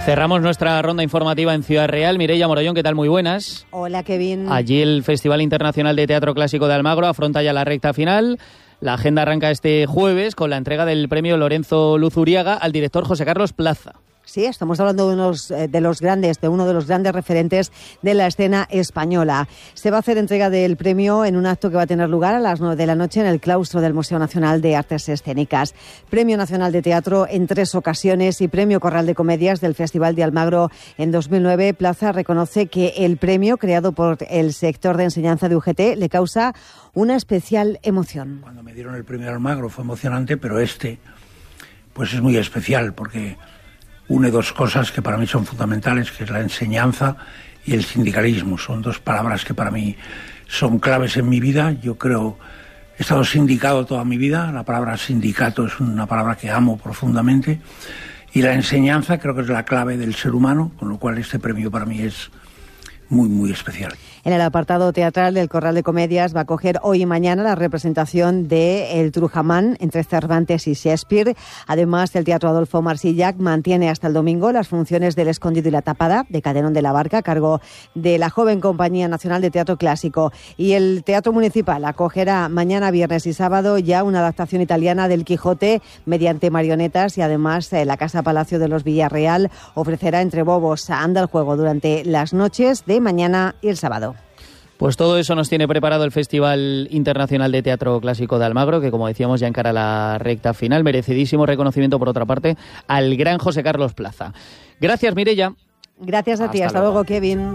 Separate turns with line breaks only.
Cerramos nuestra ronda informativa en Ciudad Real. Mireia Morollón, ¿qué tal? Muy buenas.
Hola, Kevin.
Allí el Festival Internacional de Teatro Clásico de Almagro afronta ya la recta final. La agenda arranca este jueves con la entrega del premio Lorenzo Luzuriaga al director José Carlos Plaza.
Sí, estamos hablando de uno de los grandes referentes de la escena española. Se va a hacer entrega del premio en un acto que va a tener lugar a las 9 de la noche en el claustro del Museo Nacional de Artes Escénicas. Premio Nacional de Teatro en 3 ocasiones y Premio Corral de Comedias del Festival de Almagro en 2009. Plaza reconoce que el premio, creado por el sector de enseñanza de UGT, le causa una especial emoción.
Cuando me dieron el premio Almagro fue emocionante, pero pues es muy especial porque une 2 cosas que para mí son fundamentales, que es la enseñanza y el sindicalismo. Son 2 palabras que para mí son claves en mi vida. Yo creo, he estado sindicado toda mi vida, la palabra sindicato es una palabra que amo profundamente, y la enseñanza creo que es la clave del ser humano, con lo cual este premio para mí es muy, muy especial.
En el apartado teatral del Corral de Comedias va a acoger hoy y mañana la representación de El Trujamán entre Cervantes y Shakespeare. Además, el Teatro Adolfo Marsillac mantiene hasta el domingo las funciones del Escondido y la Tapada de Caderón de la Barca a cargo de la joven Compañía Nacional de Teatro Clásico. Y el Teatro Municipal acogerá mañana, viernes y sábado ya una adaptación italiana del Quijote mediante marionetas, y además la Casa Palacio de los Villarreal ofrecerá Entre Bobos anda el juego durante las noches de mañana y el sábado.
Pues todo eso nos tiene preparado el Festival Internacional de Teatro Clásico de Almagro, que como decíamos ya encara la recta final. Merecidísimo reconocimiento, por otra parte, al gran José Carlos Plaza. Gracias, Mireia.
Gracias a ti. Hasta luego, Kevin.